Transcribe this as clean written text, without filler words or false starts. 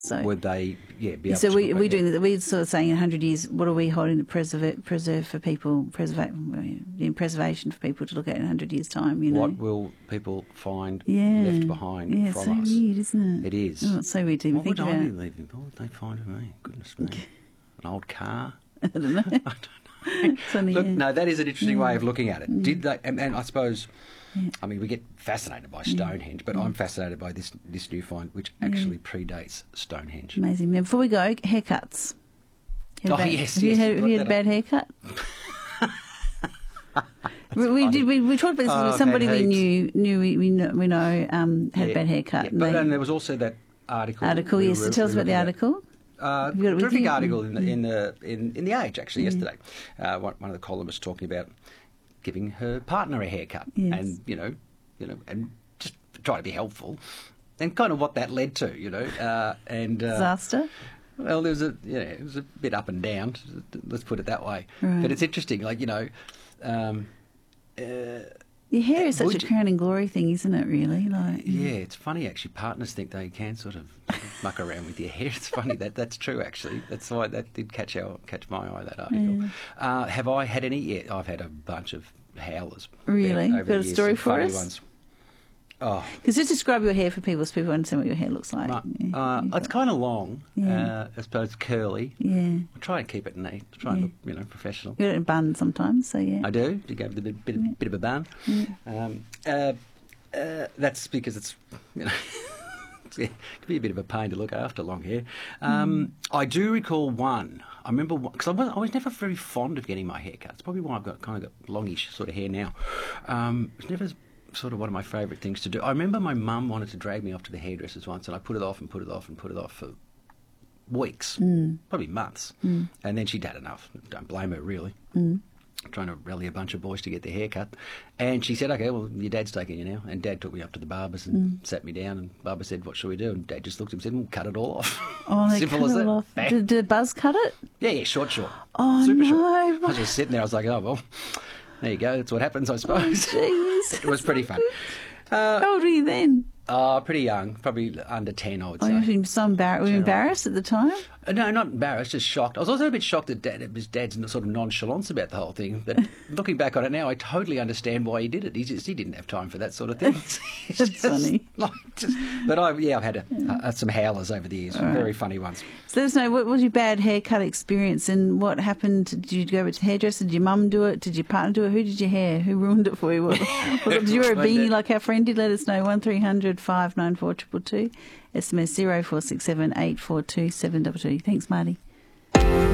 So would they, be able so to... we're doing that. We're sort of saying in 100 years, what are we holding to preserve for people, preservation for people to look at in 100 years' time, What will people find left behind from us? Yeah, it's so weird, isn't it? It is. Oh, it's so weird to even think about. What would I be leaving? What would they find of me? Goodness me. An old car? I don't know. I don't know. Funny, Look, yeah. no, that is an interesting way of looking at it. Did they? And I suppose, Yeah. I mean, we get fascinated by Stonehenge, but I'm fascinated by this new find, which actually predates Stonehenge. Amazing. Now, before we go, haircuts. Oh, yes, Have you yes, had a bad haircut? we talked about this with somebody we know had a bad haircut. Yeah, and but then there was also that article. Yes. Tell us about the article. Terrific article in the Age actually yesterday. One of the columnists talking about giving her partner a haircut, Yes. and and just try to be helpful, and kind of what that led to, and Disaster. Well, it was a bit up and down. Let's put it that way. Right. But it's interesting, Your hair is such a crown and glory thing, isn't it, really? Yeah, it's funny actually. Partners think they can sort of muck around with your hair. It's funny that's true actually. That's why that did catch my eye, that article. Have I had any? Yeah, I've had a bunch of howlers. Really? Over Got a the years, story some for funny us? Ones. Oh, Because just describe your hair for people so people understand what your hair looks like. it's kind of long, I suppose curly. Yeah. I try and keep it neat. Try and look, professional. You got it in a bun sometimes, so yeah. I do. You go with a bit of a bun. That's because it's, it can be a bit of a pain to look after long hair. I do recall one. I remember because I was never very fond of getting my hair cut. It's probably why I've got longish sort of hair now. It's never sort of one of my favourite things to do. I remember my mum wanted to drag me off to the hairdressers once, and I put it off for weeks, probably months, and then she'd had enough. Don't blame her, really. Trying to rally a bunch of boys to get their hair cut, and she said, "Okay, well, your dad's taking you now." And Dad took me up to the barber's and sat me down, and Barber said, "What shall we do?" And Dad just looked at him and said, "Well, cut it all off." Oh, they Simple cut as it that. off. Bang. Did Buzz cut it? Yeah, short. Oh, Super no. short. I was just sitting there. I was like, "Oh well, there you go. That's what happens, I suppose." Jeez. It was pretty fun. How old were you then? Pretty young, probably under 10, I would Oh, say. you were so embarrassed. Were you embarrassed at the time? No, not embarrassed, just shocked. I was also a bit shocked at his dad's sort of nonchalance about the whole thing. But looking back on it now, I totally understand why he did it. He didn't have time for that sort of thing. That's funny. But I've had some howlers over the years, very funny ones. So let us know, what was your bad haircut experience and what happened? Did you go to the hairdresser? Did your mum do it? Did your partner do it? Who did your hair? Who ruined it for you? Did you wear a beanie like our friend did? Let us know. 1300 594 222. SMS 0467 842 722. Thanks, Marty.